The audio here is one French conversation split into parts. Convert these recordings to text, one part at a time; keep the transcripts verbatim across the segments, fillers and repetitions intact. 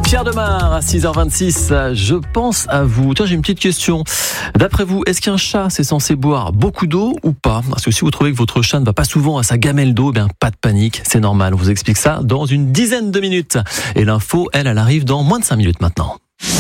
Pierre Demar à six heures vingt-six, je pense à vous. Tiens, j'ai une petite question. D'après vous, est-ce qu'un chat c'est censé boire beaucoup d'eau ou pas ? Parce que si vous trouvez que votre chat ne va pas souvent à sa gamelle d'eau, eh bien pas de panique, c'est normal. On vous explique ça dans une dizaine de minutes. Et l'info, elle, elle arrive dans moins de cinq minutes maintenant.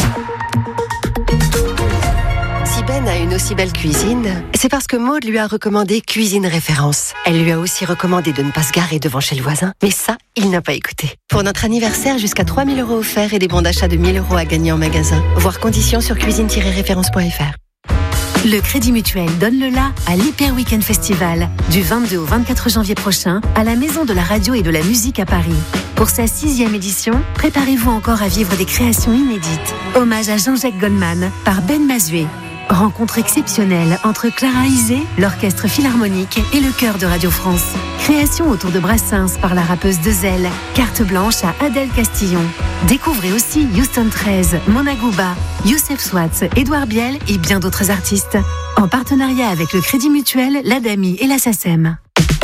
Si Ben a une aussi belle cuisine, c'est parce que Maude lui a recommandé Cuisine Référence. Elle lui a aussi recommandé de ne pas se garer devant chez le voisin. Mais ça, il n'a pas écouté. Pour notre anniversaire, jusqu'à trois mille euros offerts et des bons d'achat de mille euros à gagner en magasin. Voir conditions sur cuisine tiret référence point f r. Le Crédit Mutuel donne le la à l'Hyper Weekend Festival du vingt-deux au vingt-quatre janvier prochain à la Maison de la Radio et de la Musique à Paris. Pour sa sixième édition, préparez-vous encore à vivre des créations inédites. Hommage à Jean-Jacques Goldman par Ben Mazué. Rencontre exceptionnelle entre Clara Isé, l'Orchestre Philharmonique et le Chœur de Radio France. Création autour de Brassens par la rappeuse Dezel. Carte blanche à Adèle Castillon. Découvrez aussi Houston treize, Mona Gouba, Youssef Swatz, Édouard Biel et bien d'autres artistes. En partenariat avec le Crédit Mutuel, l'Adami et la SACEM.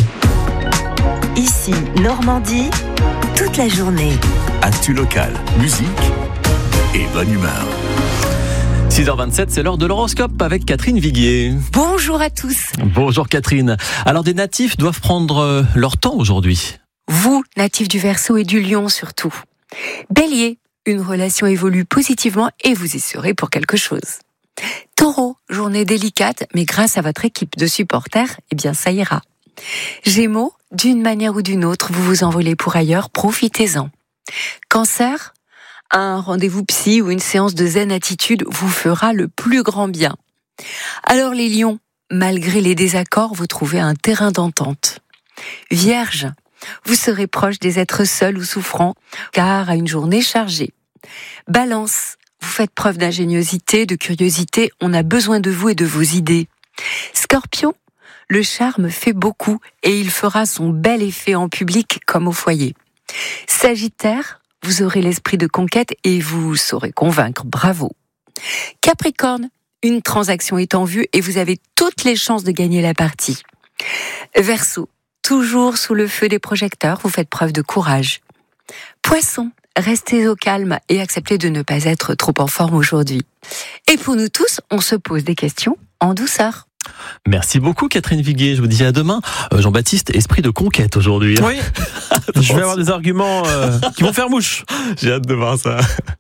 Ici, Normandie, toute la journée. Actu locale, musique et bonne humeur. six heures vingt-sept, c'est l'heure de l'horoscope avec Catherine Viguier. Bonjour à tous. Bonjour Catherine. Alors des natifs doivent prendre leur temps aujourd'hui. Vous, natifs du Verseau et du Lion surtout. Bélier, une relation évolue positivement et vous y serez pour quelque chose. Taureau, journée délicate, mais grâce à votre équipe de supporters, eh bien ça ira. Gémeaux, d'une manière ou d'une autre, vous vous envolez pour ailleurs, profitez-en. Cancer, un rendez-vous psy ou une séance de zen attitude vous fera le plus grand bien. Alors les lions, malgré les désaccords, vous trouvez un terrain d'entente. Vierge, vous serez proche des êtres seuls ou souffrants, car à une journée chargée. Balance, vous faites preuve d'ingéniosité, de curiosité, on a besoin de vous et de vos idées. Scorpion, le charme fait beaucoup et il fera son bel effet en public comme au foyer. Sagittaire, vous aurez l'esprit de conquête et vous saurez convaincre, bravo. Capricorne, une transaction est en vue et vous avez toutes les chances de gagner la partie. Verseau, toujours sous le feu des projecteurs, vous faites preuve de courage. Poisson, restez au calme et acceptez de ne pas être trop en forme aujourd'hui. Et pour nous tous, on se pose des questions en douceur. Merci beaucoup Catherine Viguier, je vous dis à demain. Euh, Jean-Baptiste, esprit de conquête aujourd'hui. Oui, je vais avoir des arguments euh, qui vont faire mouche. J'ai hâte de voir ça.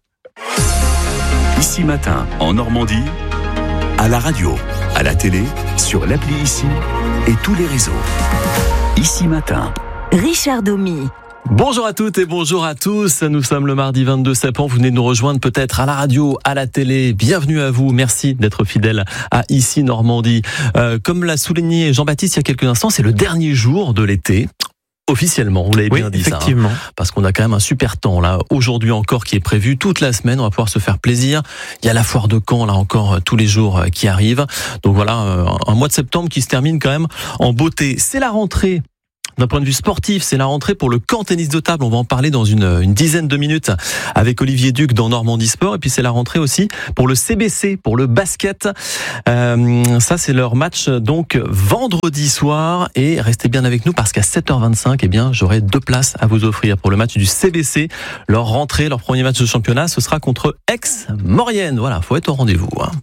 Ici Matin, en Normandie, à la radio, à la télé, sur l'appli Ici et tous les réseaux. Ici Matin. Richard Domy. Bonjour à toutes et bonjour à tous. Nous sommes le mardi vingt-deux septembre. Vous venez de nous rejoindre peut-être à la radio, à la télé. Bienvenue à vous. Merci d'être fidèles à Ici Normandie. Euh, comme l'a souligné Jean-Baptiste il y a quelques instants, c'est le dernier jour de l'été. Officiellement, vous l'avez oui, bien dit effectivement. ça. Hein, parce qu'on a quand même un super temps là, aujourd'hui encore, qui est prévu toute la semaine. On va pouvoir se faire plaisir. Il y a la foire de Caen là encore tous les jours qui arrivent. Donc voilà, un mois de septembre qui se termine quand même en beauté. C'est la rentrée. D'un point de vue sportif, c'est la rentrée pour le camp tennis de table. On va en parler dans une, une dizaine de minutes avec Olivier Duc dans Normandie Sport. Et puis c'est la rentrée aussi pour le C B C, pour le basket. Euh, ça, c'est leur match donc vendredi soir. Et restez bien avec nous parce qu'à sept heures vingt-cinq, eh bien, j'aurai deux places à vous offrir pour le match du C B C. Leur rentrée, leur premier match de championnat, ce sera contre Aix-Maurienne. Voilà, faut être au rendez-vous. Hein.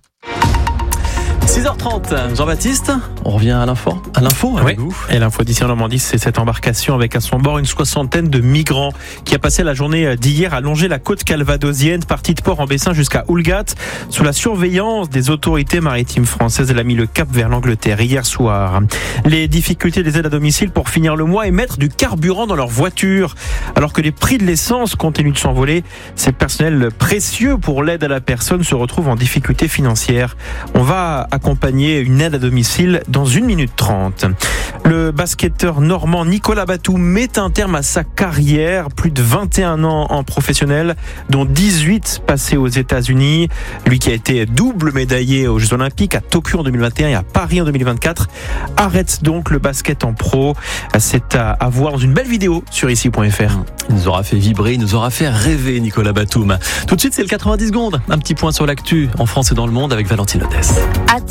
six heures trente, Jean-Baptiste, on revient à l'info, à l'info avec oui. vous. Et l'info d'ici en Normandie, c'est cette embarcation avec à son bord une soixantaine de migrants qui a passé la journée d'hier à longer la côte calvadosienne, partie de Port-en-Bessin jusqu'à Oulgat, sous la surveillance des autorités maritimes françaises. Elle a mis le cap vers l'Angleterre hier soir. Les difficultés des aides à domicile pour finir le mois et mettre du carburant dans leur voiture. Alors que les prix de l'essence continuent de s'envoler, ces personnels précieux pour l'aide à la personne se retrouvent en difficulté financière. On va accompagner une aide à domicile dans une minute trente. Le basketteur normand Nicolas Batum met un terme à sa carrière. Plus de vingt et un ans en professionnel, dont dix-huit passés aux États-Unis. Lui qui a été double médaillé aux Jeux Olympiques à Tokyo en deux mille vingt et un et à Paris en deux mille vingt-quatre, arrête donc le basket en pro. C'est à, à voir dans une belle vidéo sur ici point f r. Il nous aura fait vibrer, il nous aura fait rêver, Nicolas Batum. Tout de suite, c'est le quatre-vingt-dix secondes. Un petit point sur l'actu en France et dans le monde avec Valentine Odès. À dix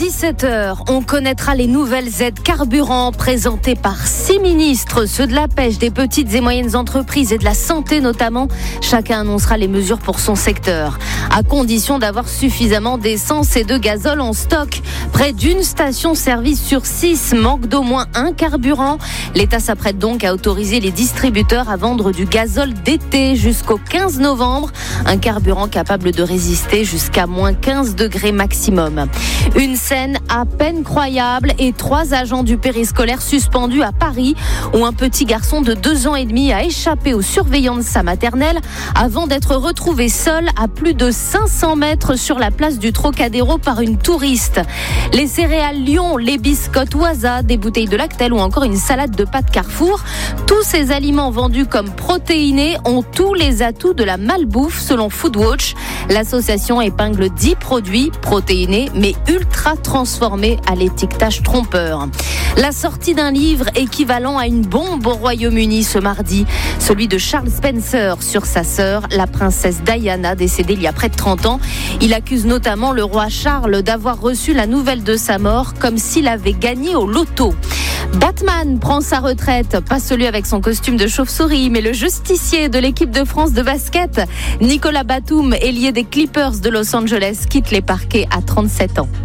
dix-sept heures, on connaîtra les nouvelles aides carburant présentées par six ministres, ceux de la pêche, des petites et moyennes entreprises et de la santé notamment. Chacun annoncera les mesures pour son secteur, à condition d'avoir suffisamment d'essence et de gazole en stock. Près d'une station-service sur six manque d'au moins un carburant. L'État s'apprête donc à autoriser les distributeurs à vendre du gazole d'été jusqu'au quinze novembre. Un carburant capable de résister jusqu'à moins quinze degrés maximum. Une scène à peine croyable et trois agents du périscolaire suspendus à Paris, où un petit garçon de deux ans et demi a échappé aux surveillants de sa maternelle avant d'être retrouvé seul à plus de cinq cents mètres sur la place du Trocadéro par une touriste. Les céréales Lion, les biscottes Oisa, des bouteilles de Lactel ou encore une salade de pâtes Carrefour. Tous ces aliments vendus comme protéinés ont tous les atouts de la malbouffe selon Foodwatch. L'association épingle dix produits protéinés mais ultra transformés à l'étiquetage trompeur. La sortie d'un livre équivalent à une bombe au Royaume-Uni ce mardi, celui de Charles Spencer sur sa sœur, la princesse Diana, décédée il y a près de trente ans. Il accuse notamment le roi Charles d'avoir reçu la nouvelle de sa mort comme s'il avait gagné au loto. Batman prend sa retraite, pas celui avec son costume de chauve-souris, mais le justicier de l'équipe de France de basket. Nicolas Batum, ailier des Clippers de Los Angeles, quitte les parquets à trente-sept ans.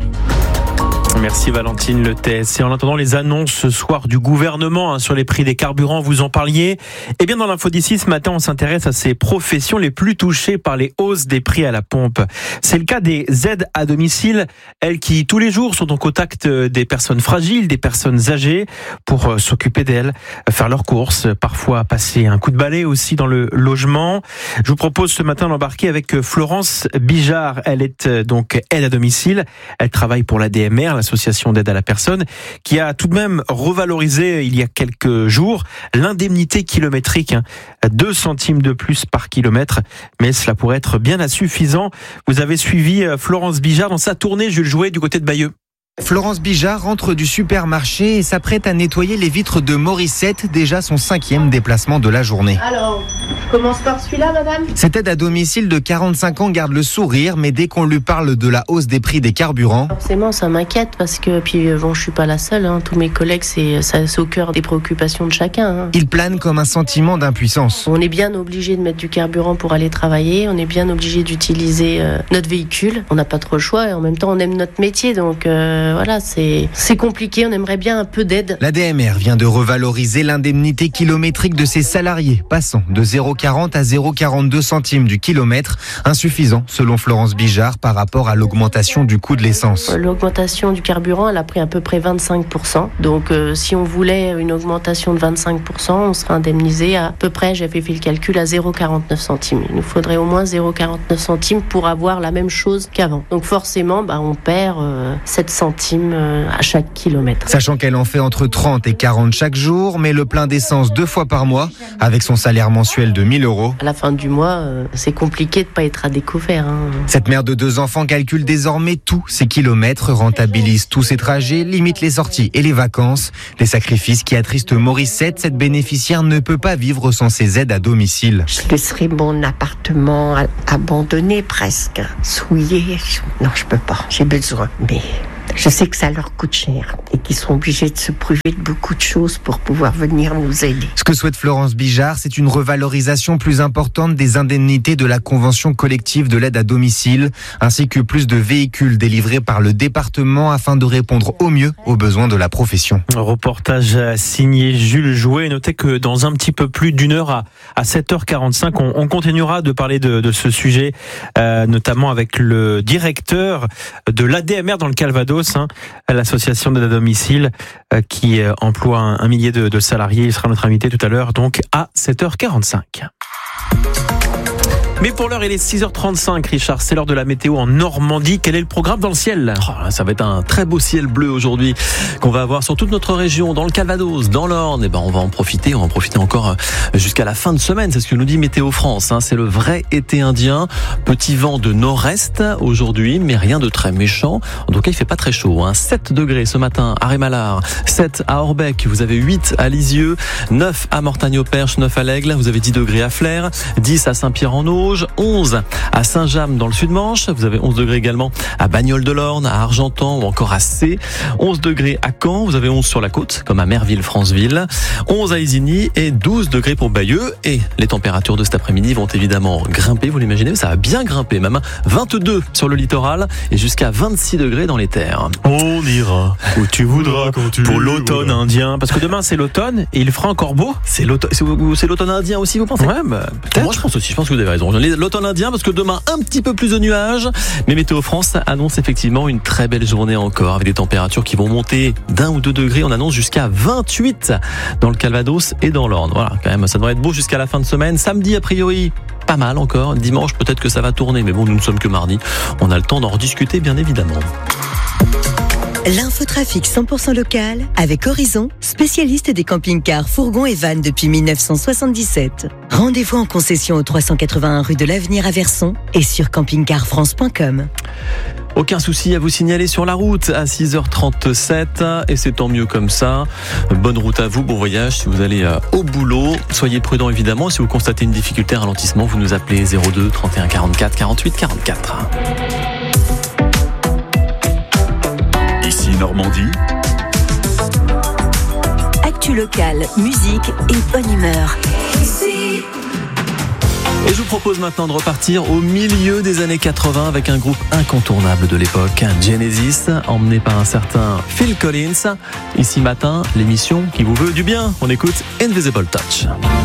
Merci Valentine Le Tess. Et en attendant les annonces ce soir du gouvernement hein, sur les prix des carburants, vous en parliez. Eh bien dans l'info d'ici ce matin, on s'intéresse à ces professions les plus touchées par les hausses des prix à la pompe. C'est le cas des aides à domicile, elles qui tous les jours sont au contact des personnes fragiles, des personnes âgées, pour s'occuper d'elles, faire leurs courses, parfois passer un coup de balai aussi dans le logement. Je vous propose ce matin d'embarquer avec Florence Bijard. Elle est donc aide à domicile. Elle travaille pour l'A D M R, l'association d'aide à la personne, qui a tout de même revalorisé il y a quelques jours l'indemnité kilométrique, hein, deux centimes de plus par kilomètre, mais cela pourrait être bien insuffisant. Vous avez suivi Florence Bijard dans sa tournée Jules Jouet du côté de Bayeux. Florence Bijard rentre du supermarché et s'apprête à nettoyer les vitres de Morissette, déjà son cinquième déplacement de la journée. Alors, je commence par celui-là, madame. Cette aide à domicile de quarante-cinq ans garde le sourire, mais dès qu'on lui parle de la hausse des prix des carburants... Forcément, ça m'inquiète parce que, puis bon, je suis pas la seule, hein. Tous mes collègues, c'est, ça, c'est au cœur des préoccupations de chacun. Hein. Il plane comme un sentiment d'impuissance. On est bien obligé de mettre du carburant pour aller travailler, on est bien obligé d'utiliser euh, notre véhicule. On n'a pas trop le choix et en même temps, on aime notre métier, donc... Euh, Voilà, c'est, c'est compliqué, on aimerait bien un peu d'aide. L'A D M R vient de revaloriser l'indemnité kilométrique de ses salariés, passant de zéro virgule quarante à zéro virgule quarante-deux centimes du kilomètre, insuffisant selon Florence Bijard par rapport à l'augmentation du coût de l'essence. L'augmentation du carburant, elle a pris à peu près vingt-cinq pour cent. Donc euh, si on voulait une augmentation de vingt-cinq pour cent, on serait indemnisé à, à peu près, j'avais fait le calcul, à zéro virgule quarante-neuf centimes. Il nous faudrait au moins zéro virgule quarante-neuf centimes pour avoir la même chose qu'avant. Donc forcément, bah, on perd euh, sept centimes à chaque kilomètre. Sachant qu'elle en fait entre trente et quarante chaque jour, mais le plein d'essence deux fois par mois, avec son salaire mensuel de mille euros. À la fin du mois, euh, c'est compliqué de ne pas être à découvert. Hein. Cette mère de deux enfants calcule désormais tous ses kilomètres, rentabilise tous ses trajets, limite les sorties et les vacances. Les sacrifices qui attristent Morissette, cette bénéficiaire ne peut pas vivre sans ses aides à domicile. Je laisserai mon appartement abandonné presque, souillé. Non, je peux pas, j'ai besoin. Mais... je sais que ça leur coûte cher et qu'ils sont obligés de se priver de beaucoup de choses pour pouvoir venir nous aider. Ce que souhaite Florence Bijard, c'est une revalorisation plus importante des indemnités de la convention collective de l'aide à domicile, ainsi que plus de véhicules délivrés par le département afin de répondre au mieux aux besoins de la profession. Un reportage signé Jules Jouet. Notez que dans un petit peu plus d'une heure à, à sept heures quarante-cinq, on, on continuera de parler de, de ce sujet, euh, notamment avec le directeur de l'A D M R dans le Calvados, Hein, l'association d'aide à domicile euh, qui euh, emploie un, un millier de, de salariés. Il sera notre invité tout à l'heure, donc à sept heures quarante-cinq. Mais pour l'heure, il est six heures trente-cinq, Richard, c'est l'heure de la météo en Normandie. Quel est le programme dans le ciel ? Oh, ça va être un très beau ciel bleu aujourd'hui qu'on va avoir sur toute notre région, dans le Calvados, dans l'Orne. Et ben, on va en profiter, on va en profiter encore jusqu'à la fin de semaine. C'est ce que nous dit Météo France. Hein. C'est le vrai été indien. Petit vent de nord-est aujourd'hui, mais rien de très méchant. En tout cas, il fait pas très chaud. Hein. sept degrés ce matin à Rémalard, sept à Orbec, vous avez huit à Lisieux, neuf à Mortagne-au-Perche, neuf à l'Aigle, vous avez dix degrés à Flers, dix à Saint-Pierre-en-Auge, Vosges, onze à Saint-James dans le Sud-Manche. Vous avez onze degrés également à Bagnoles-de-l'Orne, à Argentan ou encore à C. onze degrés à Caen. Vous avez onze sur la côte, comme à Merville-Franceville. onze à Isigny et douze degrés pour Bayeux. Et les températures de cet après-midi vont évidemment grimper. Vous l'imaginez, ça va bien grimper même. vingt-deux sur le littoral et jusqu'à vingt-six degrés dans les terres. On ira où tu voudras tu pour l'automne voudras. indien. Parce que demain c'est l'automne et il fera encore beau. C'est l'automne, c'est l'automne indien aussi, vous pensez? Ouais, bah, peut-être. Moi je pense aussi, je pense que vous avez raison. L'automne indien parce que demain un petit peu plus de nuages. Mais Météo France annonce effectivement une très belle journée encore avec des températures qui vont monter d'un ou deux degrés. On annonce jusqu'à vingt-huit dans le Calvados et dans l'Orne. Voilà, quand même, ça devrait être beau jusqu'à la fin de semaine. Samedi, a priori, pas mal encore. Dimanche, peut-être que ça va tourner. Mais bon, nous ne sommes que mardi. On a le temps d'en rediscuter, bien évidemment. L'infotrafic cent pour cent local avec Horizon, spécialiste des camping-cars, fourgons et vannes depuis mille neuf cent soixante-dix-sept. Rendez-vous en concession au trois cent quatre-vingt-un rue de l'Avenir à Verson et sur camping car france point com. Aucun souci à vous signaler sur la route à six heures trente-sept et c'est tant mieux comme ça. Bonne route à vous, bon voyage si vous allez au boulot. Soyez prudents évidemment. Si vous constatez une difficulté, un ralentissement, vous nous appelez zéro deux trente et un quarante-quatre quarante-huit quarante-quatre. Ici Normandie. Actu locale, musique et bonne humeur. Et je vous propose maintenant de repartir au milieu des années quatre-vingts avec un groupe incontournable de l'époque, Genesis, emmené par un certain Phil Collins. Ici matin, l'émission qui vous veut du bien. On écoute Invisible Touch.